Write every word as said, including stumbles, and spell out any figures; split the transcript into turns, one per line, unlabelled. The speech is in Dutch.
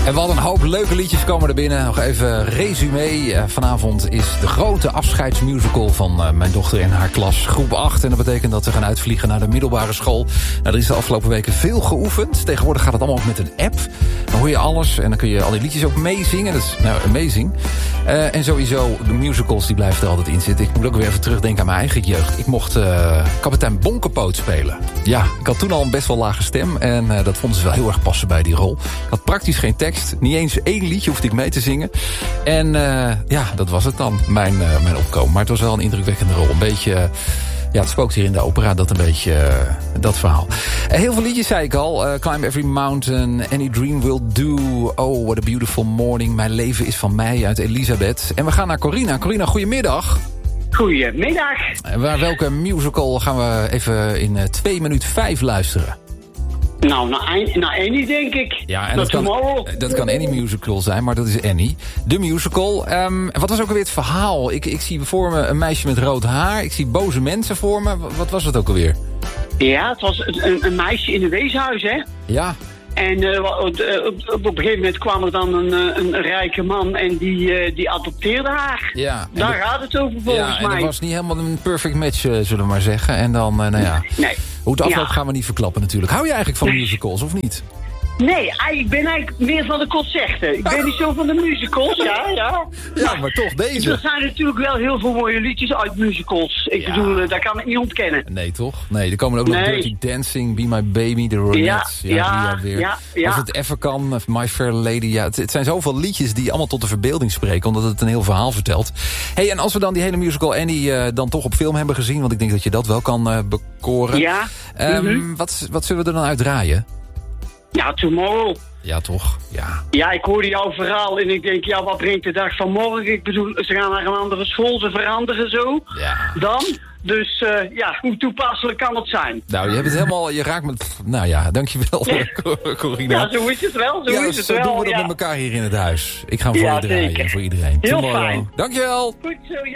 En wat een hoop leuke liedjes komen er binnen. Nog even resume. Uh, vanavond is de grote afscheidsmusical van uh, mijn dochter en haar klas groep acht. En dat betekent dat ze gaan uitvliegen naar de middelbare school. Nou, er is de afgelopen weken veel geoefend. Tegenwoordig gaat het allemaal met een app. Dan hoor je alles en dan kun je al die liedjes ook meezingen. Dat is nou amazing. Uh, en sowieso, de musicals die blijven er altijd in zitten. Ik moet ook weer even terugdenken aan mijn eigen jeugd. Ik mocht uh, kapitein Bonkepoot spelen. Ja, ik had toen al een best wel lage stem. En uh, dat vonden ze wel heel erg passen bij die rol. Ik had praktisch geen tekst. Niet eens één liedje hoefde ik mee te zingen. En uh, ja, dat was het dan, mijn, uh, mijn opkomen. Maar het was wel een indrukwekkende rol. Een beetje, uh, ja, het spookt hier in de opera, dat een beetje, uh, dat verhaal. Uh, heel veel liedjes, zei ik al. Uh, Climb Every Mountain, Any Dream Will Do. Oh, What a Beautiful Morning. Mijn leven is van mij, uit Elisabeth. En we gaan naar Corina. Corina, goedemiddag.
Goedemiddag.
En waar, welke musical gaan we even in uh, twee minuten vijf luisteren?
Nou, naar Annie denk ik.
Ja, en dat kan, dat kan Annie musical zijn, maar dat is Annie. De musical. Um, wat was ook alweer het verhaal? Ik, ik zie voor me een meisje met rood haar. Ik zie boze mensen voor me. Wat was het ook alweer?
Ja, het was een, een meisje in een weeshuis, hè?
Ja.
En uh, op, op een gegeven moment kwam er dan een, een, een rijke man en die, uh, die adopteerde haar.
Ja,
Daar
de,
gaat het over volgens
ja,
mij.
en dat was niet helemaal een perfect match, uh, zullen we maar zeggen. En dan, uh, nou ja,
nee.
Hoe het afloopt
ja.
gaan we niet verklappen natuurlijk. Hou je eigenlijk van musicals of niet?
Nee, ik ben eigenlijk meer van de concerten. Ik ben niet zo van de musicals, ja, ja.
Ja, maar toch deze.
Er zijn natuurlijk wel heel veel mooie liedjes uit musicals. Ik ja. bedoel, daar kan ik niet ontkennen.
Nee, toch? Nee, er komen ook nog nee. Dirty Dancing, Be My Baby, The Ronettes.
Ja, ja, ja,
weer.
ja, ja.
Als het even kan, My Fair Lady. Ja, het, het zijn zoveel liedjes die allemaal tot de verbeelding spreken, omdat het een heel verhaal vertelt. Hey, en als we dan die hele musical Annie uh, dan toch op film hebben gezien, want ik denk dat je dat wel kan uh, bekoren.
Ja.
Um,
mm-hmm.
wat, wat zullen we er dan uitdraaien?
Ja, Tomorrow.
Ja, toch? Ja.
Ja, ik hoorde jouw verhaal en ik denk, ja, wat brengt de dag van morgen? Ik bedoel, ze gaan naar een andere school, ze veranderen zo.
Ja.
Dan, dus uh, ja, hoe toepasselijk kan het zijn?
Nou, je hebt het helemaal, je raakt me, nou ja, dankjewel, Corina.
Ja, zo is het wel, zo
ja,
is het
zo
wel.
doen we dat
ja.
met elkaar hier in het huis. Ik ga hem voor
ja,
je draaien en voor iedereen.
Heel
Tomorrow.
fijn.
Dankjewel.
Goed zo, ja.